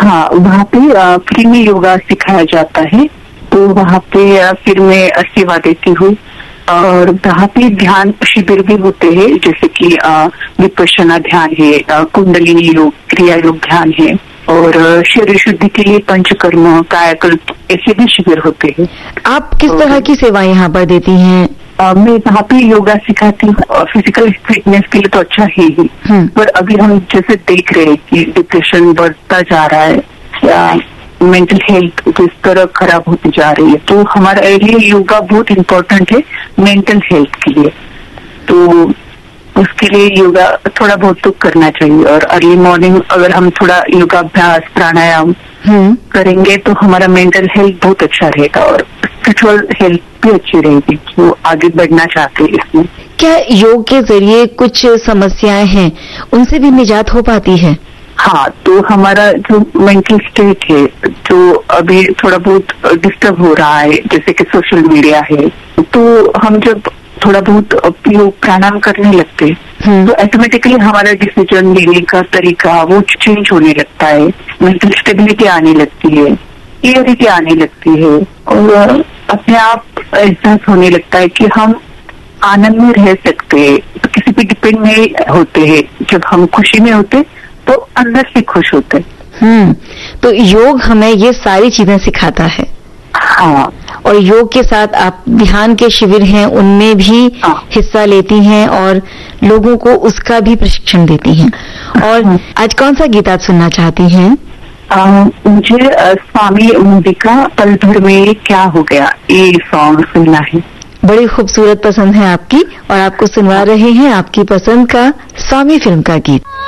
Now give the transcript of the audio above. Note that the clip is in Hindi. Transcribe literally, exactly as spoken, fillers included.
हाँ, वहाँ पे फ्री में योगा सिखाया जाता है, तो वहाँ पे आ, फिर मैं सेवा देती हूँ। और वहाँ पे ध्यान शिविर भी होते हैं, जैसे कि विपश्यना ध्यान है, कुंडलिनी योग, क्रिया योग ध्यान है, और शरीर शुद्धि के लिए पंचकर्म, कायाकल्प, ऐसे भी शिविर होते हैं। आप किस तरह की सेवा यहाँ पर देती हैं? आ, मैं वहाँ पे योगा सिखाती हूँ। फिजिकल फिटनेस के लिए तो अच्छा है ही, पर अभी हम जैसे देख रहे हैं कि डिप्रेशन बढ़ता जा रहा है या मेंटल हेल्थ किस तरह खराब होती जा रही है, तो हमारे लिए योगा बहुत इम्पोर्टेंट है मेंटल हेल्थ के लिए। तो उसके लिए योगा थोड़ा बहुत तो करना चाहिए, और अर्ली मॉर्निंग अगर हम थोड़ा योगाभ्यास, प्राणायाम करेंगे तो हमारा मेंटल हेल्थ बहुत अच्छा रहेगा और स्पिरिचुअल हेल्थ भी अच्छी रहेगी, जो आगे बढ़ना चाहते हैं इसमें। क्या योग के जरिए कुछ समस्याएं हैं उनसे भी निजात हो पाती है? हाँ, तो हमारा जो मेंटल स्टेट है, जो अभी थोड़ा बहुत डिस्टर्ब हो रहा है, जैसे कि सोशल मीडिया है, तो हम जब थोड़ा बहुत योग प्राणायाम करने लगते हैं तो ऑटोमेटिकली हमारा डिसीजन लेने का तरीका वो चेंज होने लगता है, मेंटल स्टेबिलिटी आने लगती है, क्लियरिटी आने लगती है, और अपने आप एहसास होने लगता है कि हम आनंद में रह सकते हैं, तो किसी पे डिपेंड नहीं होते हैं। जब हम खुशी में होते तो अंदर से खुश होते हैं। हम्म तो योग हमें ये सारी चीजें सिखाता है। हाँ, और योग के साथ आप ध्यान के शिविर हैं उनमें भी हाँ। हिस्सा लेती हैं और लोगों को उसका भी प्रशिक्षण देती हैं। और हाँ। आज कौन सा गीत आप सुनना चाहती हैं? आ, मुझे आ, स्वामी मूवी का पल भर में क्या हो गया, ये सॉन्ग सुनना है। बड़ी खूबसूरत पसंद है आपकी, और आपको सुनवा रहे हैं आपकी पसंद का स्वामी फिल्म का गीत।